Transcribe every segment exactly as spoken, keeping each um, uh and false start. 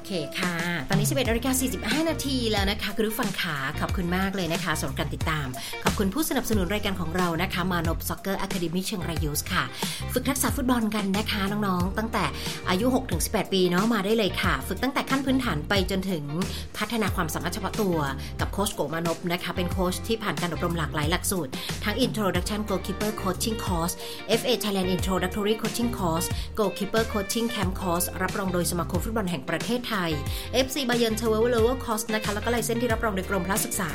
เคค่ะตอนนี้ สิบเอ็ดนาฬิกาสี่สิบห้า นาทีแล้วนะคะคุณผู้ฟังขาขอบคุณมากเลยนะคะสำหรับการติดตามขอบคุณผู้สนับสนุนรายการของเรานะคะมานพซ็อกเกอร์อะคาเดมี่เชียงรายยูสค่ะฝึกทักษะฟุตบอลกันนะคะน้องๆตั้งแต่อายุ หกถึงสิบแปด ปีเนาะมาได้เลยค่ะฝึกตั้งแต่ขั้นพื้นฐานไปจนถึงพัฒนาความสามารถเฉพาะตัวกับโค้ชโกมานพนะคะเป็นโค้ชที่ผ่านการอบรมหลากหลายหลักสูตรทั้ง Introduction Goalkeeper Coaching Course เอฟ เอ Thailand Introductory Coaching Course Goalkeeper Coaching Camp Course รับรองโดยสมาคมฟุตบอลแห่งประเทศไทย เอฟ ซี Bayern Travel Lower Cost นะคะแล้วก็ไลเซนส์ที่รับรองโดยกรมพละศึกษา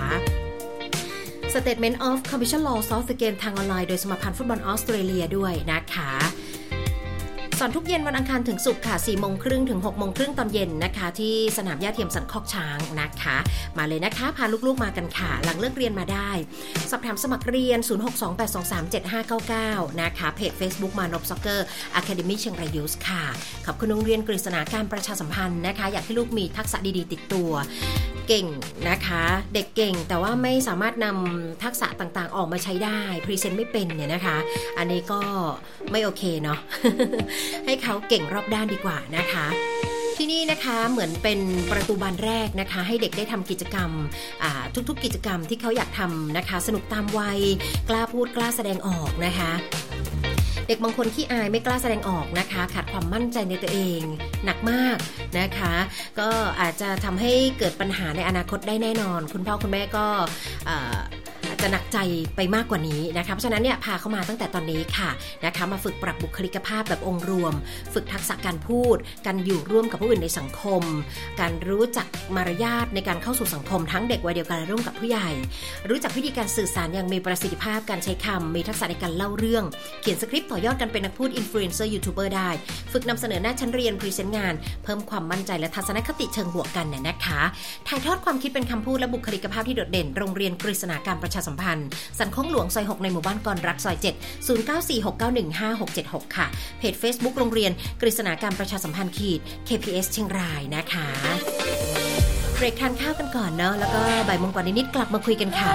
Statement of Commission Law of the Game ทางออนไลน์โดยสมาพันธ์ฟุตบอลออสเตรเลียด้วยนะคะสอนทุกเย็นวันอังคารถึงศุกร์ค่ะ สี่โมงครึ่งถึง หกโมงครึ่งตอนเย็นนะคะที่สนามหญ้าเทียมสันคอกช้างนะคะมาเลยนะคะพาลูกๆมากันค่ะหลังเลิกเรียนมาได้สอบถามสมัครเรียนศูนย์ หก สอง แปด สอง สาม เจ็ด ห้า เก้า เก้านะคะเพจ Facebook มานพซ็อกเกอร์อะคาเดมี่เชียงรายยูสค่ะขอบคุณโรงเรียนกฤษณาการประชาสัมพันธ์นะคะอยากให้ลูกมีทักษะดีๆติดตัวเก่งนะคะเด็กเก่งแต่ว่าไม่สามารถนำทักษะต่างๆออกมาใช้ได้พรีเซนต์ไม่เป็นเนี่ยนะคะอันนี้ก็ไม่โอเคเนาะ ให้เขาเก่งรอบด้านดีกว่านะคะที่นี่นะคะเหมือนเป็นประตูบานแรกนะคะให้เด็กได้ทำกิจกรรมทุกๆกิจกรรมที่เขาอยากทำนะคะสนุกตามวัยกล้าพูดกล้าแสดงออกนะคะเด็กบางคนขี้อายไม่กล้าแสดงออกนะคะขาดความมั่นใจในตัวเองหนักมากนะคะก็อาจจะทำให้เกิดปัญหาในอนาคตได้แน่นอนคุณพ่อคุณแม่ก็อาจจะหนักใจไปมากกว่านี้นะคะเพราะฉะนั้นเนี่ยพาเข้ามาตั้งแต่ตอนนี้ค่ะนะคะมาฝึกปรับบุคลิกภาพแบบองค์รวมฝึกทักษะการพูดการอยู่ร่วมกับผู้อื่นในสังคมการรู้จักมารยาทในการเข้าสู่สังคมทั้งเด็กวัยเดียวกันและร่วมกับผู้ใหญ่รู้จักวิธีการสื่อสารอย่างมีประสิทธิภาพการใช้คำมีทักษะในการเล่าเรื่องเขียนสคริปต์ต่อยอดกันเป็นนักพูดอินฟลูเอนเซอร์ยูทูบเบอร์ได้ฝึกนำเสนอหน้าชั้นเรียนพรีเซนต์งานเพิ่มความมั่นใจและทัศนคติเชิงบวกกันเนี่ยนะคะถ่ายทอดความคิดเป็นคำพูดและบุคลิกภาพที่โดดเด่นโรงเรียนกฤษณาการประชาสัมพันธ์สันคงหลวงซอยหกในหมู่บ้านกรรักซอยเจ็ด ศูนย์ เก้า สี่ หก เก้า หนึ่ง ห้า หก เจ็ด หกค่ะเพจ Facebook โรงเรียนกฤษณาการประชาสัมพันธ์ขีด เค พี เอส เชียงรายนะคะเบรกทานข้าวกันก่อนเนาะแล้วก็บ่ายโมงกว่านิดๆกลับมาคุยกันค่ะ